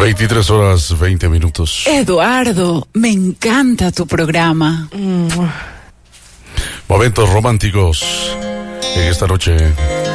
23 horas 20 minutos. Eduardo, me encanta tu programa. Momentos románticos en esta noche.